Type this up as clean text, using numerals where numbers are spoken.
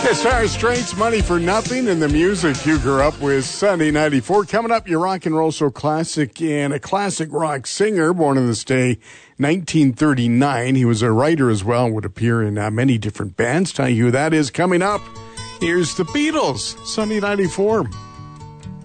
It's Dire Straits, Money for Nothing, and the music you grew up with, Sunday 94. Coming up, your rock and roll so classic, and a classic rock singer, born on this day, 1939. He was a writer as well, would appear in many different bands. Tell you who that is coming up. Here's the Beatles, Sunday 94.